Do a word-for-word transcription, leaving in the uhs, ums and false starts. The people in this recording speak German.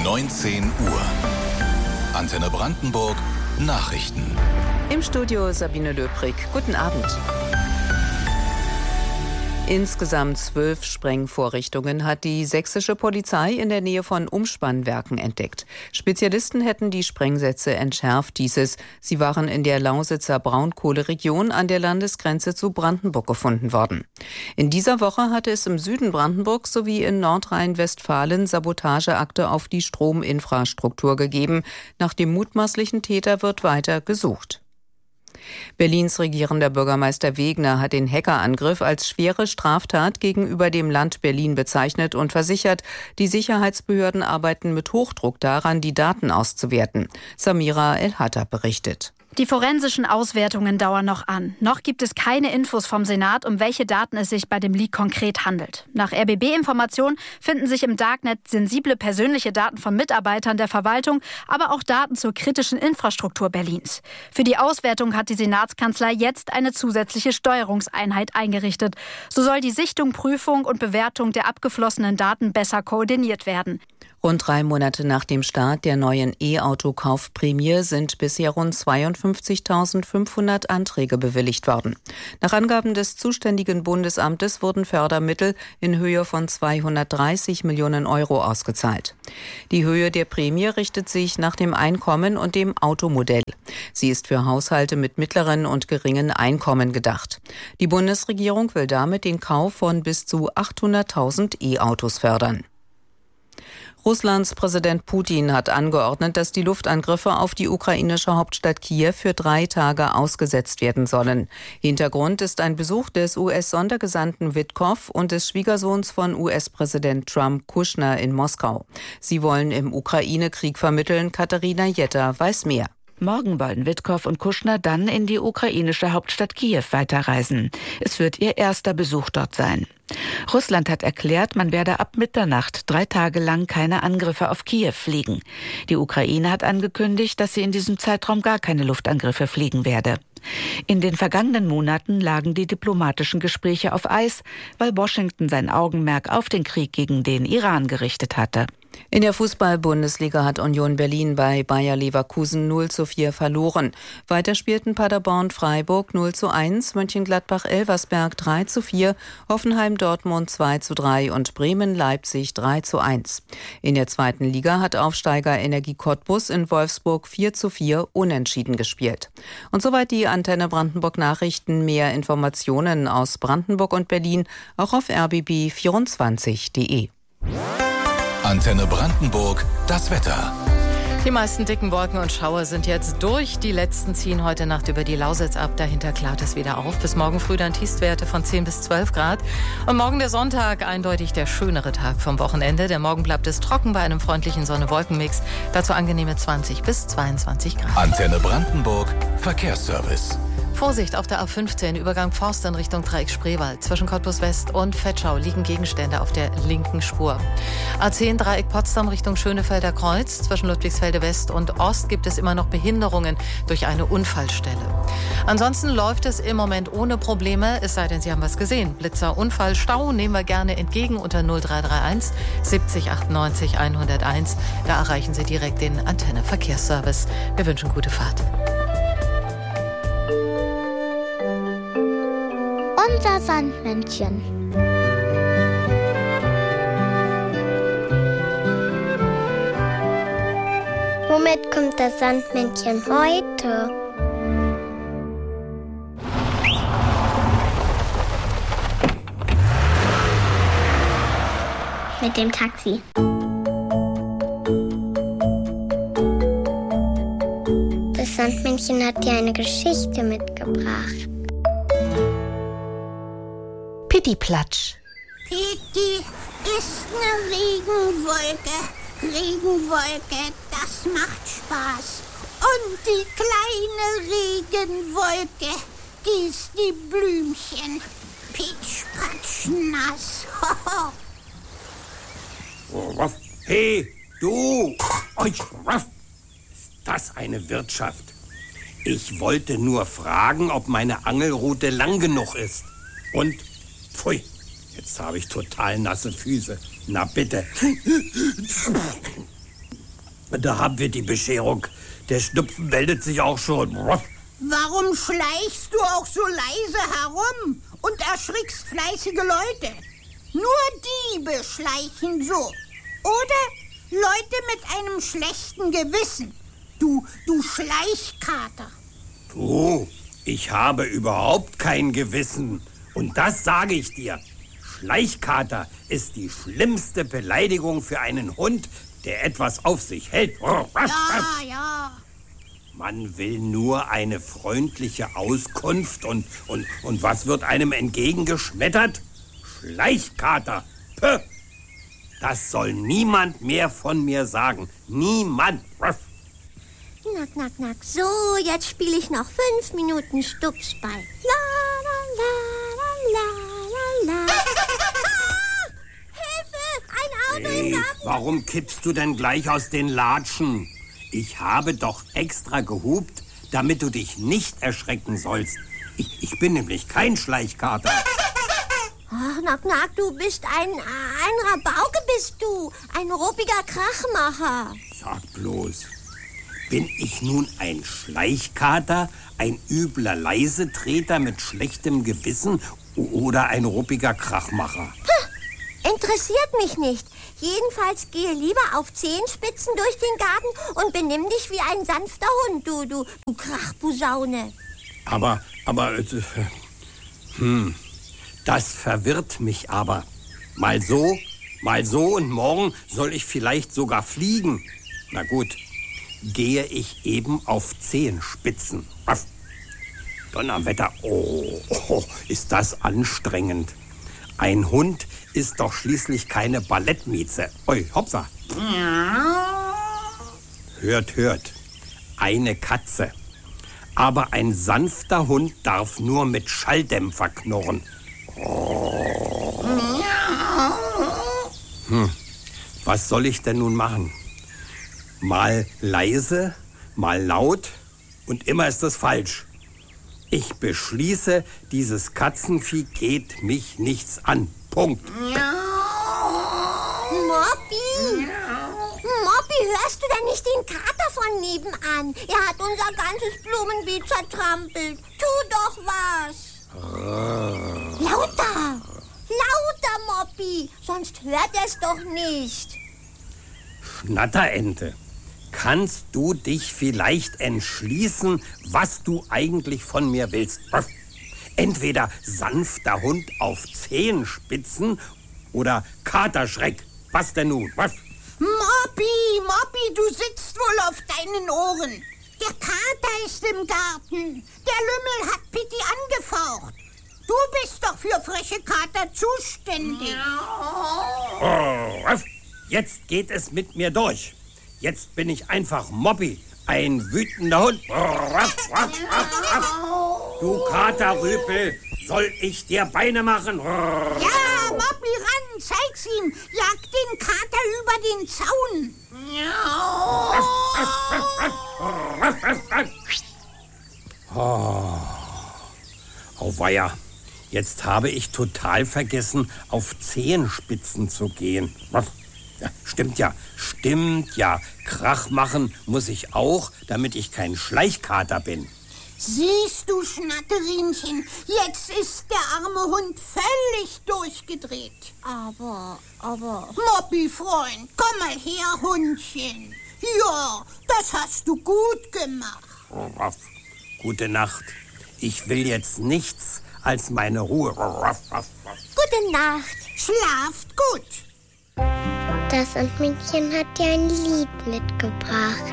neunzehn Uhr. Antenne Brandenburg Nachrichten. Im Studio Sabine Löbrig. Guten Abend. Insgesamt zwölf Sprengvorrichtungen hat die sächsische Polizei in der Nähe von Umspannwerken entdeckt. Spezialisten hätten die Sprengsätze entschärft, hieß es. Sie waren in der Lausitzer Braunkohleregion an der Landesgrenze zu Brandenburg gefunden worden. In dieser Woche hatte es im Süden Brandenburgs sowie in Nordrhein-Westfalen Sabotageakte auf die Strominfrastruktur gegeben. Nach dem mutmaßlichen Täter wird weiter gesucht. Berlins regierender Bürgermeister Wegner hat den Hackerangriff als schwere Straftat gegenüber dem Land Berlin bezeichnet und versichert, die Sicherheitsbehörden arbeiten mit Hochdruck daran, die Daten auszuwerten. Samira El-Hatter berichtet. Die forensischen Auswertungen dauern noch an. Noch gibt es keine Infos vom Senat, um welche Daten es sich bei dem Leak konkret handelt. Nach R B B-Informationen finden sich im Darknet sensible persönliche Daten von Mitarbeitern der Verwaltung, aber auch Daten zur kritischen Infrastruktur Berlins. Für die Auswertung hat die Senatskanzlei jetzt eine zusätzliche Steuerungseinheit eingerichtet. So soll die Sichtung, Prüfung und Bewertung der abgeflossenen Daten besser koordiniert werden. Rund drei Monate nach dem Start der neuen E-Auto-Kaufprämie sind bisher rund zweiundfünfzigtausendfünfhundert Anträge bewilligt worden. Nach Angaben des zuständigen Bundesamtes wurden Fördermittel in Höhe von zweihundertdreißig Millionen Euro ausgezahlt. Die Höhe der Prämie richtet sich nach dem Einkommen und dem Automodell. Sie ist für Haushalte mit mittleren und geringen Einkommen gedacht. Die Bundesregierung will damit den Kauf von bis zu achthunderttausend E-Autos fördern. Russlands Präsident Putin hat angeordnet, dass die Luftangriffe auf die ukrainische Hauptstadt Kiew für drei Tage ausgesetzt werden sollen. Hintergrund ist ein Besuch des U S-Sondergesandten Witkow und des Schwiegersohns von U S-Präsident Trump, Kushner, in Moskau. Sie wollen im Ukraine-Krieg vermitteln. Katharina Jetter weiß mehr. Morgen wollen Witkow und Kushner dann in die ukrainische Hauptstadt Kiew weiterreisen. Es wird ihr erster Besuch dort sein. Russland hat erklärt, man werde ab Mitternacht drei Tage lang keine Angriffe auf Kiew fliegen. Die Ukraine hat angekündigt, dass sie in diesem Zeitraum gar keine Luftangriffe fliegen werde. In den vergangenen Monaten lagen die diplomatischen Gespräche auf Eis, weil Washington sein Augenmerk auf den Krieg gegen den Iran gerichtet hatte. In der Fußball-Bundesliga hat Union Berlin bei Bayer Leverkusen null zu vier verloren. Weiter spielten Paderborn Freiburg null zu eins, Mönchengladbach Elversberg drei zu vier, Hoffenheim Dortmund zwei zu drei und Bremen Leipzig drei zu eins. In der zweiten Liga hat Aufsteiger Energie Cottbus in Wolfsburg vier zu vier unentschieden gespielt. Und soweit die Antenne Brandenburg Nachrichten. Mehr Informationen aus Brandenburg und Berlin auch auf r b b vierundzwanzig punkt de. Antenne Brandenburg, das Wetter. Die meisten dicken Wolken und Schauer sind jetzt durch. Die letzten ziehen heute Nacht über die Lausitz ab. Dahinter klart es wieder auf. Bis morgen früh dann Tiefstwerte von zehn bis zwölf Grad. Und morgen der Sonntag, eindeutig der schönere Tag vom Wochenende. Der Morgen bleibt es trocken bei einem freundlichen Sonne-Wolken-Mix. Dazu angenehme zwanzig bis zweiundzwanzig Grad. Antenne Brandenburg, Verkehrsservice. Vorsicht auf der A fünfzehn, Übergang Forst in Richtung Dreieck Spreewald. Zwischen Cottbus West und Vetschau liegen Gegenstände auf der linken Spur. A zehn, Dreieck Potsdam Richtung Schönefelder Kreuz. Zwischen Ludwigsfelde West und Ost gibt es immer noch Behinderungen durch eine Unfallstelle. Ansonsten läuft es im Moment ohne Probleme, es sei denn, Sie haben was gesehen. Blitzer, Unfall, Stau nehmen wir gerne entgegen unter null drei drei eins siebzig achtundneunzig hunderteins. Da erreichen Sie direkt den Antenne Verkehrsservice. Wir wünschen gute Fahrt. Unser Sandmännchen. Womit kommt das Sandmännchen heute? Mit dem Taxi. Das Sandmännchen hat dir eine Geschichte mitgebracht. Pittiplatsch. Pitti ist eine Regenwolke. Regenwolke, das macht Spaß. Und die kleine Regenwolke gießt die Blümchen. Pitsch, patsch, nass. Hoho. Oh, was? Hey, du! Euch, was? Ist das eine Wirtschaft? Ich wollte nur fragen, ob meine Angelrute lang genug ist. Und, pfui, jetzt habe ich total nasse Füße. Na bitte. Da haben wir die Bescherung. Der Schnupfen meldet sich auch schon. Warum schleichst du auch so leise herum und erschrickst fleißige Leute? Nur Diebe schleichen so. Oder Leute mit einem schlechten Gewissen. Du, du Schleichkater. Du, ich habe überhaupt kein Gewissen. Und das sage ich dir. Schleichkater ist die schlimmste Beleidigung für einen Hund, der etwas auf sich hält. Ja, ja. Man will nur eine freundliche Auskunft und, und, und was wird einem entgegengeschmettert? Schleichkater. Puh. Das soll niemand mehr von mir sagen. Niemand. Knack, knack, knack. So, jetzt spiele ich noch fünf Minuten Stupsball. La, la, la, la, la, la. Ah, Hilfe! Ein Auto Hey, im Garten. warum kippst du denn gleich aus den Latschen? Ich habe doch extra gehupt, damit du dich nicht erschrecken sollst. Ich, ich bin nämlich kein Schleichkater. Ach, knack, knack, du bist ein, ein Rabauke bist du. Ein ruppiger Krachmacher. Sag bloß, bin ich nun ein Schleichkater, ein übler Leisetreter mit schlechtem Gewissen oder ein ruppiger Krachmacher? Puh, interessiert mich nicht. Jedenfalls gehe lieber auf Zehenspitzen durch den Garten und benimm dich wie ein sanfter Hund, du, du, du Krachposaune. Aber, aber, äh, hm, das verwirrt mich aber. Mal so, mal so und morgen soll ich vielleicht sogar fliegen. Na gut, gehe ich eben auf Zehenspitzen. Was? Donnerwetter, oh, oh, ist das anstrengend. Ein Hund ist doch schließlich keine Ballettmieze. Oi, hopsa. Hört, hört. Eine Katze. Aber ein sanfter Hund darf nur mit Schalldämpfer knurren. Hm, was soll ich denn nun machen? Mal leise, mal laut und immer ist das falsch. Ich beschließe, dieses Katzenvieh geht mich nichts an. Punkt. Moppi! Moppi, hörst du denn nicht den Kater von nebenan? Er hat unser ganzes Blumenbeet zertrampelt. Tu doch was. Lauter! Lauter, Moppi! Sonst hört er es doch nicht. Schnatterente, kannst du dich vielleicht entschließen, was du eigentlich von mir willst? Entweder sanfter Hund auf Zehenspitzen oder Katerschreck. Was denn nun? Was? Moppi, Moppi, du sitzt wohl auf deinen Ohren. Der Kater ist im Garten. Der Lümmel hat Pitti angefaucht. Du bist doch für freche Kater zuständig. Oh, was? Jetzt geht es mit mir durch. Jetzt bin ich einfach Moppi, ein wütender Hund. Du Katerrüpel, soll ich dir Beine machen? Ja, Moppi, ran, zeig's ihm. Jag den Kater über den Zaun. Oh, auweia, jetzt habe ich total vergessen, auf Zehenspitzen zu gehen. Was? Ja, stimmt ja, stimmt ja. Krach machen muss ich auch, damit ich kein Schleichkater bin. Siehst du, Schnatterinchen, jetzt ist der arme Hund völlig durchgedreht. Aber, aber... Moppi, Freund, komm mal her, Hundchen. Ja, das hast du gut gemacht. Ruff. Gute Nacht. Ich will jetzt nichts als meine Ruhe. Ruff, ruff, ruff. Gute Nacht. Schlaft gut. Das Sandmännchen hat dir ein Lied mitgebracht.